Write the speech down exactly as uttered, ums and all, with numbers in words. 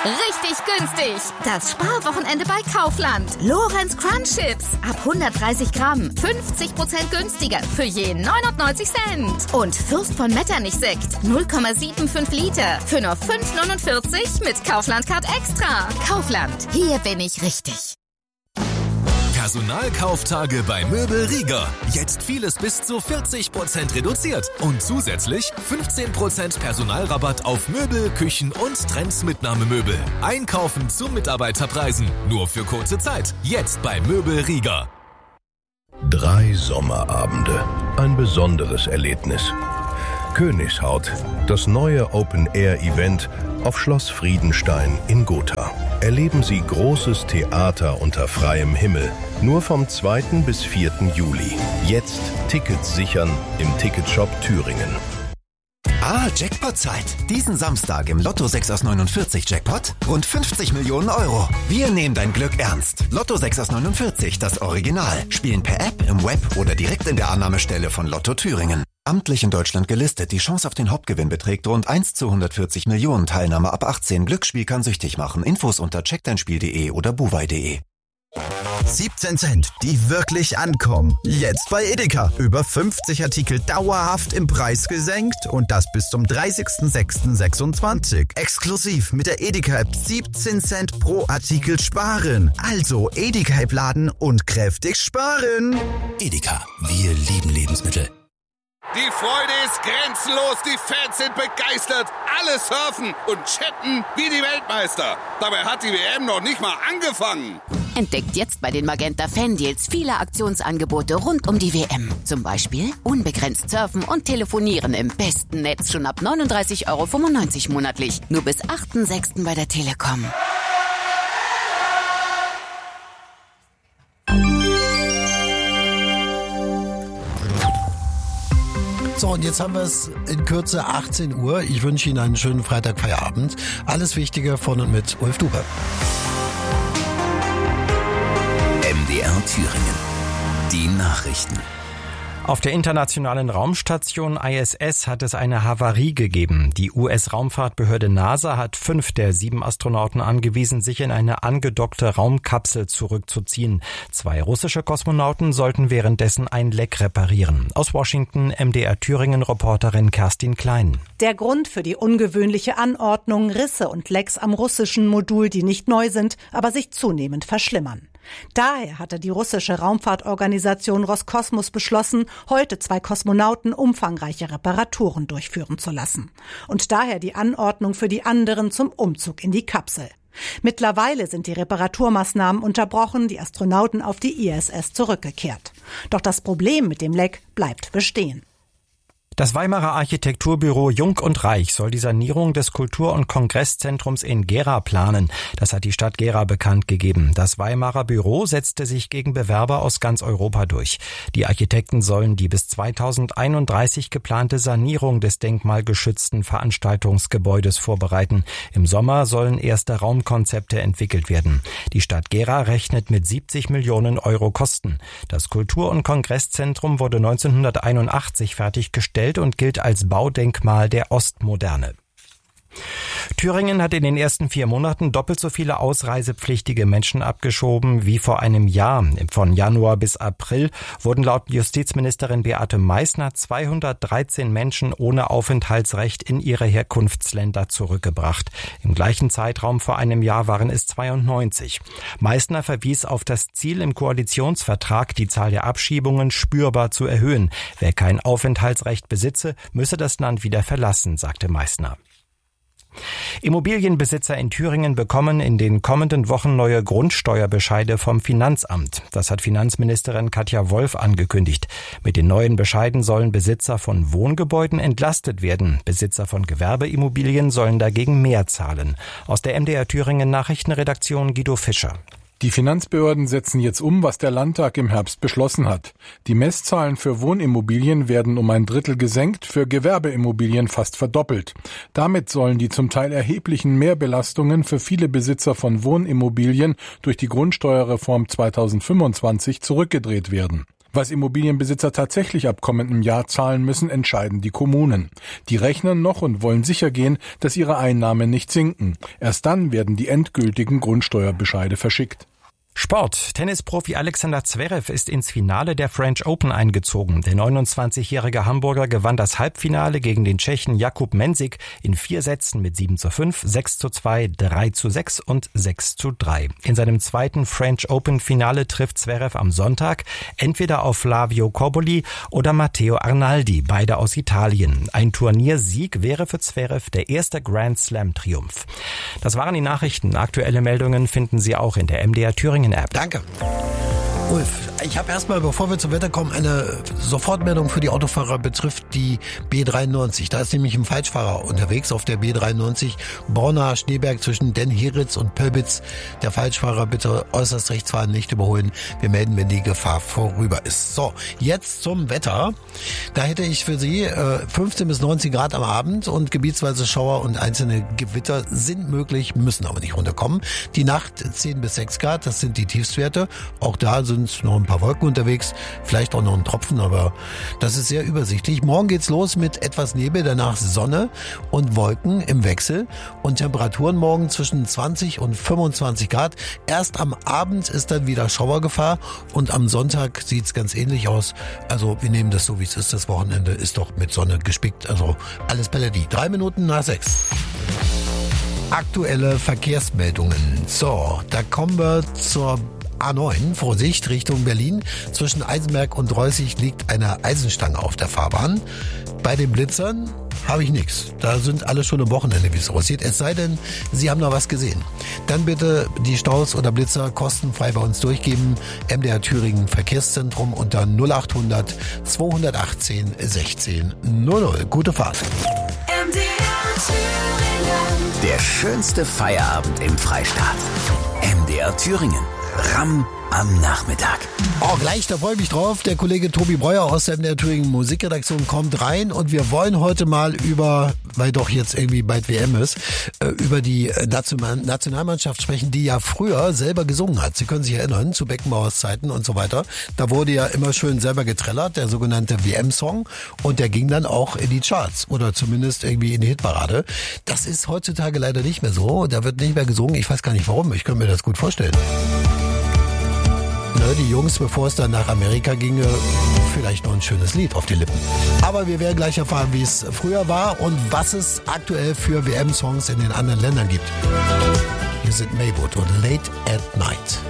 Richtig günstig. Das Sparwochenende bei Kaufland. Lorenz Crunch Chips. Ab hundertdreißig Gramm. fünfzig Prozent günstiger. Für je neunundneunzig Cent. Und Fürst von Metternich Sekt. null Komma fünfundsiebzig Liter. Für nur fünf neunundvierzig mit Kaufland Card Extra. Kaufland. Hier bin ich richtig. Personalkauftage bei Möbel Rieger. Jetzt vieles bis zu vierzig Prozent reduziert. Und zusätzlich fünfzehn Prozent Personalrabatt auf Möbel, Küchen und Trends-Mitnahmemöbel. Einkaufen zu Mitarbeiterpreisen. Nur für kurze Zeit. Jetzt bei Möbel Rieger. Drei Sommerabende. Ein besonderes Erlebnis. Königshaut, das neue Open-Air-Event auf Schloss Friedenstein in Gotha. Erleben Sie großes Theater unter freiem Himmel. Nur vom zweiten bis vierten Juli. Jetzt Tickets sichern im Ticketshop Thüringen. Ah, Jackpot-Zeit. Diesen Samstag im Lotto sechs aus neunundvierzig Jackpot rund fünfzig Millionen Euro. Wir nehmen dein Glück ernst. Lotto sechs aus neunundvierzig, das Original. Spielen per App, im Web oder direkt in der Annahmestelle von Lotto Thüringen. Amtlich in Deutschland gelistet. Die Chance auf den Hauptgewinn beträgt rund eins zu hundertvierzig Millionen. Teilnahme ab achtzehn. Glücksspiel kann süchtig machen. Infos unter check dein spiel punkt de oder buwei punkt de. siebzehn Cent, die wirklich ankommen. Jetzt bei Edeka. Über fünfzig Artikel dauerhaft im Preis gesenkt und das bis zum dreißigsten sechsten sechsundzwanzig. Exklusiv mit der Edeka-App siebzehn Cent pro Artikel sparen. Also Edeka-App laden und kräftig sparen. Edeka, wir lieben Lebensmittel. Die Freude ist grenzenlos, die Fans sind begeistert, alle surfen und chatten wie die Weltmeister. Dabei hat die W M noch nicht mal angefangen. Entdeckt jetzt bei den Magenta Fan-Deals viele Aktionsangebote rund um die W M. Zum Beispiel unbegrenzt surfen und telefonieren im besten Netz schon ab neununddreißig Euro fünfundneunzig monatlich. Nur bis achten sechsten bei der Telekom. So, und jetzt haben wir es in Kürze achtzehn Uhr. Ich wünsche Ihnen einen schönen Freitagfeierabend. Alles Wichtige von und mit Ulf Duber. M D R Thüringen. Die Nachrichten. Auf der internationalen Raumstation I S S hat es eine Havarie gegeben. Die U S-Raumfahrtbehörde NASA hat fünf der sieben Astronauten angewiesen, sich in eine angedockte Raumkapsel zurückzuziehen. Zwei russische Kosmonauten sollten währenddessen ein Leck reparieren. Aus Washington M D R Thüringen-Reporterin Kerstin Klein. Der Grund für die ungewöhnliche Anordnung: Risse und Lecks am russischen Modul, die nicht neu sind, aber sich zunehmend verschlimmern. Daher hatte die russische Raumfahrtorganisation Roskosmos beschlossen, heute zwei Kosmonauten umfangreiche Reparaturen durchführen zu lassen. Und daher die Anordnung für die anderen zum Umzug in die Kapsel. Mittlerweile sind die Reparaturmaßnahmen unterbrochen, die Astronauten auf die I S S zurückgekehrt. Doch das Problem mit dem Leck bleibt bestehen. Das Weimarer Architekturbüro Jung und Reich soll die Sanierung des Kultur- und Kongresszentrums in Gera planen. Das hat die Stadt Gera bekannt gegeben. Das Weimarer Büro setzte sich gegen Bewerber aus ganz Europa durch. Die Architekten sollen die bis zweitausendeinunddreißig geplante Sanierung des denkmalgeschützten Veranstaltungsgebäudes vorbereiten. Im Sommer sollen erste Raumkonzepte entwickelt werden. Die Stadt Gera rechnet mit siebzig Millionen Euro Kosten. Das Kultur- und Kongresszentrum wurde neunzehnhunderteinundachtzig fertiggestellt und gilt als Baudenkmal der Ostmoderne. Thüringen hat in den ersten vier Monaten doppelt so viele ausreisepflichtige Menschen abgeschoben wie vor einem Jahr. Von Januar bis April wurden laut Justizministerin Beate Meißner zweihundertdreizehn Menschen ohne Aufenthaltsrecht in ihre Herkunftsländer zurückgebracht. Im gleichen Zeitraum vor einem Jahr waren es zweiundneunzig. Meißner verwies auf das Ziel im Koalitionsvertrag, die Zahl der Abschiebungen spürbar zu erhöhen. Wer kein Aufenthaltsrecht besitze, müsse das Land wieder verlassen, sagte Meißner. Immobilienbesitzer in Thüringen bekommen in den kommenden Wochen neue Grundsteuerbescheide vom Finanzamt. Das hat Finanzministerin Katja Wolf angekündigt. Mit den neuen Bescheiden sollen Besitzer von Wohngebäuden entlastet werden. Besitzer von Gewerbeimmobilien sollen dagegen mehr zahlen. Aus der M D R Thüringen Nachrichtenredaktion Guido Fischer. Die Finanzbehörden setzen jetzt um, was der Landtag im Herbst beschlossen hat. Die Messzahlen für Wohnimmobilien werden um ein Drittel gesenkt, für Gewerbeimmobilien fast verdoppelt. Damit sollen die zum Teil erheblichen Mehrbelastungen für viele Besitzer von Wohnimmobilien durch die Grundsteuerreform zweitausendfünfundzwanzig zurückgedreht werden. Was Immobilienbesitzer tatsächlich ab kommendem Jahr zahlen müssen, entscheiden die Kommunen. Die rechnen noch und wollen sichergehen, dass ihre Einnahmen nicht sinken. Erst dann werden die endgültigen Grundsteuerbescheide verschickt. Sport. Tennisprofi Alexander Zverev ist ins Finale der French Open eingezogen. Der neunundzwanzigjährige Hamburger gewann das Halbfinale gegen den Tschechen Jakub Mensik in vier Sätzen mit sieben zu fünf, sechs zu zwei, drei zu sechs und sechs zu drei. In seinem zweiten French Open Finale trifft Zverev am Sonntag entweder auf Flavio Cobolli oder Matteo Arnaldi, beide aus Italien. Ein Turniersieg wäre für Zverev der erste Grand Slam Triumph. Das waren die Nachrichten. Aktuelle Meldungen finden Sie auch in der M D R Thüringen App. Danke. Ulf, ich habe erstmal, bevor wir zum Wetter kommen, eine Sofortmeldung für die Autofahrer betrifft die B dreiundneunzig. Da ist nämlich ein Falschfahrer unterwegs auf der B dreiundneunzig Borna-Schneeberg zwischen Den Heritz und Pölbitz. Der Falschfahrer bitte äußerst rechts fahren, nicht überholen. Wir melden, wenn die Gefahr vorüber ist. So, jetzt zum Wetter. Da hätte ich für Sie äh, fünfzehn bis neunzehn Grad am Abend und gebietsweise Schauer und einzelne Gewitter sind möglich, müssen aber nicht runterkommen. Die Nacht zehn bis sechs Grad, das sind die Tiefstwerte. Auch da sind noch ein paar Wolken unterwegs, vielleicht auch noch ein Tropfen, aber das ist sehr übersichtlich. Morgen geht's los mit etwas Nebel, danach Sonne und Wolken im Wechsel und Temperaturen morgen zwischen zwanzig und fünfundzwanzig Grad. Erst am Abend ist dann wieder Schauergefahr und am Sonntag sieht's ganz ähnlich aus. Also wir nehmen das so, wie es ist. Das Wochenende ist doch mit Sonne gespickt. Also alles Paletti. Drei Minuten nach sechs. Aktuelle Verkehrsmeldungen. So, da kommen wir zur A neun, Vorsicht, Richtung Berlin. Zwischen Eisenberg und Reußig liegt eine Eisenstange auf der Fahrbahn. Bei den Blitzern habe ich nichts. Da sind alle schon am Wochenende, wie es aussieht. Es sei denn, Sie haben noch was gesehen. Dann bitte die Staus oder Blitzer kostenfrei bei uns durchgeben. M D R Thüringen Verkehrszentrum unter null achthundert zweihundertachtzehn sechzehn null null. Gute Fahrt. M D R Thüringen. Der schönste Feierabend im Freistaat. M D R Thüringen. Ramm am Nachmittag. Oh, gleich, da freue ich mich drauf. Der Kollege Tobi Breuer aus der M D R Thüringen Musikredaktion kommt rein und wir wollen heute mal über, weil doch jetzt irgendwie bald W M ist, über die Nationalmannschaft sprechen, die ja früher selber gesungen hat. Sie können sich erinnern, zu Beckenbauers Zeiten und so weiter. Da wurde ja immer schön selber getrellert, der sogenannte W M-Song, und der ging dann auch in die Charts oder zumindest irgendwie in die Hitparade. Das ist heutzutage leider nicht mehr so. Da wird nicht mehr gesungen. Ich weiß gar nicht warum. Ich kann mir das gut vorstellen. Die Jungs, bevor es dann nach Amerika ginge, vielleicht noch ein schönes Lied auf die Lippen. Aber wir werden gleich erfahren, wie es früher war und was es aktuell für W M-Songs in den anderen Ländern gibt. Hier sind Maywood und Late at Night.